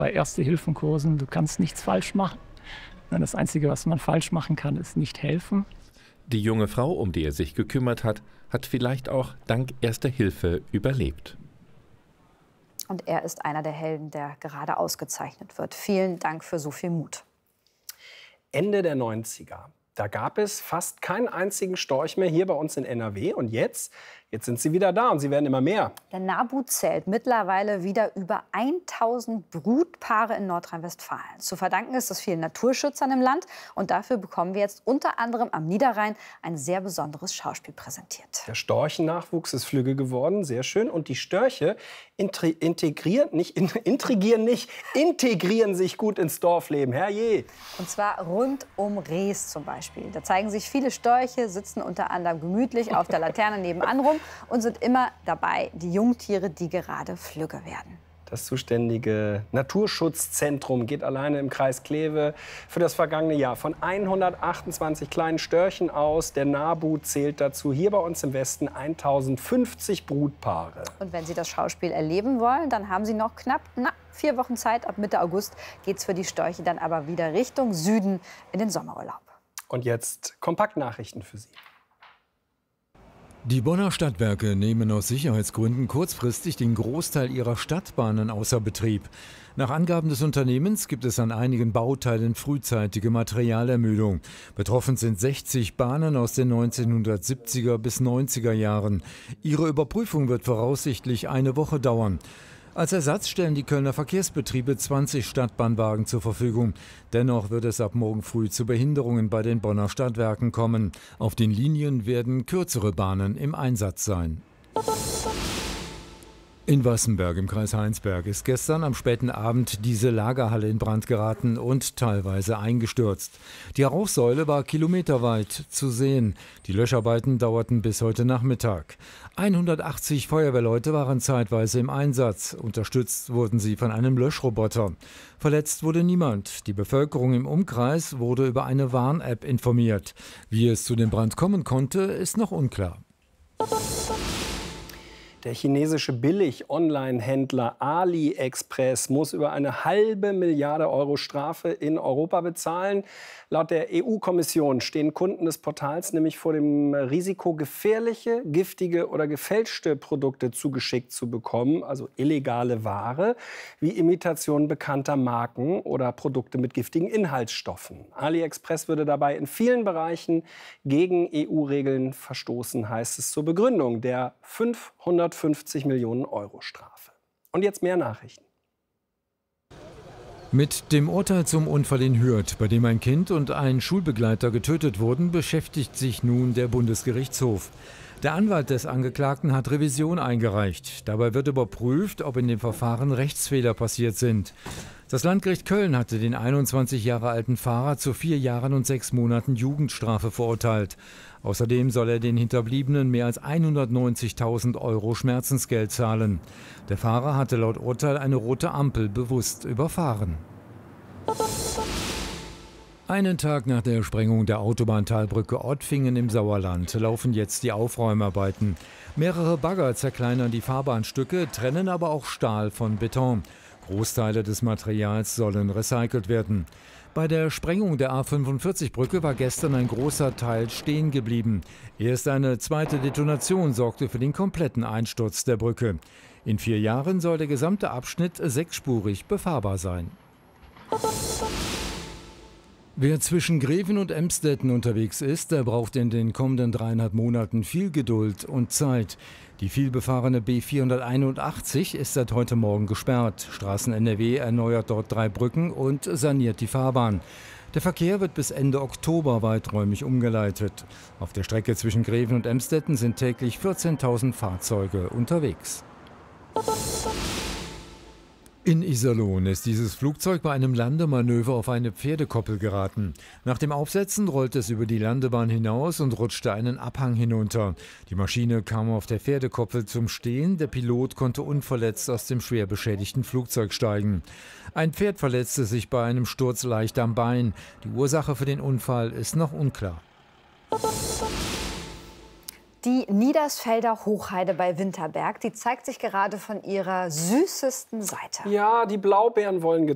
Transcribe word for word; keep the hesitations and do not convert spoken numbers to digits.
Bei Erste-Hilfen-Kursen, du kannst nichts falsch machen. Das Einzige, was man falsch machen kann, ist nicht helfen. Die junge Frau, um die er sich gekümmert hat, hat vielleicht auch dank Erster Hilfe überlebt. Und er ist einer der Helden, der gerade ausgezeichnet wird. Vielen Dank für so viel Mut. Ende der neunziger. Da gab es fast keinen einzigen Storch mehr hier bei uns in N R W. Und jetzt, jetzt sind sie wieder da und sie werden immer mehr. Der NABU zählt mittlerweile wieder über tausend Brutpaare in Nordrhein-Westfalen. Zu verdanken ist das vielen Naturschützern im Land. Und dafür bekommen wir jetzt unter anderem am Niederrhein ein sehr besonderes Schauspiel präsentiert. Der Storchennachwuchs ist flügge geworden, sehr schön. Und die Störche integrieren, nicht, in, intrigieren nicht, integrieren sich gut ins Dorfleben. Herrje! Und zwar rund um Rees zum Beispiel. Da zeigen sich viele Störche, sitzen unter anderem gemütlich auf der Laterne nebenan rum und sind immer dabei, die Jungtiere, die gerade flügge werden. Das zuständige Naturschutzzentrum geht alleine im Kreis Kleve für das vergangene Jahr von hundertachtundzwanzig kleinen Störchen aus. Der NABU zählt dazu hier bei uns im Westen tausendfünfzig Brutpaare. Und wenn Sie das Schauspiel erleben wollen, dann haben Sie noch knapp na, vier Wochen Zeit. Ab Mitte August geht es für die Störche dann aber wieder Richtung Süden in den Sommerurlaub. Und jetzt Kompaktnachrichten für Sie. Die Bonner Stadtwerke nehmen aus Sicherheitsgründen kurzfristig den Großteil ihrer Stadtbahnen außer Betrieb. Nach Angaben des Unternehmens gibt es an einigen Bauteilen frühzeitige Materialermüdung. Betroffen sind sechzig Bahnen aus den neunzehnhundertsiebziger bis neunziger Jahren. Ihre Überprüfung wird voraussichtlich eine Woche dauern. Als Ersatz stellen die Kölner Verkehrsbetriebe zwanzig Stadtbahnwagen zur Verfügung. Dennoch wird es ab morgen früh zu Behinderungen bei den Bonner Stadtwerken kommen. Auf den Linien werden kürzere Bahnen im Einsatz sein. In Wassenberg im Kreis Heinsberg ist gestern am späten Abend diese Lagerhalle in Brand geraten und teilweise eingestürzt. Die Rauchsäule war kilometerweit zu sehen. Die Löscharbeiten dauerten bis heute Nachmittag. hundertachtzig Feuerwehrleute waren zeitweise im Einsatz. Unterstützt wurden sie von einem Löschroboter. Verletzt wurde niemand. Die Bevölkerung im Umkreis wurde über eine Warn-App informiert. Wie es zu dem Brand kommen konnte, ist noch unklar. Der chinesische Billig-Online-Händler AliExpress muss über eine halbe Milliarde Euro Strafe in Europa bezahlen. Laut der E U-Kommission stehen Kunden des Portals nämlich vor dem Risiko, gefährliche, giftige oder gefälschte Produkte zugeschickt zu bekommen, also illegale Ware, wie Imitationen bekannter Marken oder Produkte mit giftigen Inhaltsstoffen. AliExpress würde dabei in vielen Bereichen gegen E U-Regeln verstoßen, heißt es zur Begründung der fünfhundertfünfzig Millionen Euro Strafe. Und jetzt mehr Nachrichten. Mit dem Urteil zum Unfall in Hürth, bei dem ein Kind und ein Schulbegleiter getötet wurden, beschäftigt sich nun der Bundesgerichtshof. Der Anwalt des Angeklagten hat Revision eingereicht. Dabei wird überprüft, ob in dem Verfahren Rechtsfehler passiert sind. Das Landgericht Köln hatte den einundzwanzig Jahre alten Fahrer zu vier Jahren und sechs Monaten Jugendstrafe verurteilt. Außerdem soll er den Hinterbliebenen mehr als hundertneunzigtausend Euro Schmerzensgeld zahlen. Der Fahrer hatte laut Urteil eine rote Ampel bewusst überfahren. Einen Tag nach der Sprengung der Autobahntalbrücke Ottfingen im Sauerland laufen jetzt die Aufräumarbeiten. Mehrere Bagger zerkleinern die Fahrbahnstücke, trennen aber auch Stahl von Beton. Großteile des Materials sollen recycelt werden. Bei der Sprengung der A fünfundvierzig-Brücke war gestern ein großer Teil stehen geblieben. Erst eine zweite Detonation sorgte für den kompletten Einsturz der Brücke. In vier Jahren soll der gesamte Abschnitt sechsspurig befahrbar sein. Wer zwischen Greven und Emstetten unterwegs ist, der braucht in den kommenden dreieinhalb Monaten viel Geduld und Zeit. Die vielbefahrene B vierhunderteinundachtzig ist seit heute Morgen gesperrt. Straßen N R W erneuert dort drei Brücken und saniert die Fahrbahn. Der Verkehr wird bis Ende Oktober weiträumig umgeleitet. Auf der Strecke zwischen Greven und Emstetten sind täglich vierzehntausend Fahrzeuge unterwegs. In Iserlohn ist dieses Flugzeug bei einem Landemanöver auf eine Pferdekoppel geraten. Nach dem Aufsetzen rollte es über die Landebahn hinaus und rutschte einen Abhang hinunter. Die Maschine kam auf der Pferdekoppel zum Stehen. Der Pilot konnte unverletzt aus dem schwer beschädigten Flugzeug steigen. Ein Pferd verletzte sich bei einem Sturz leicht am Bein. Die Ursache für den Unfall ist noch unklar. Die Niedersfelder Hochheide bei Winterberg, die zeigt sich gerade von ihrer süßesten Seite. Ja, die Blaubeeren wollen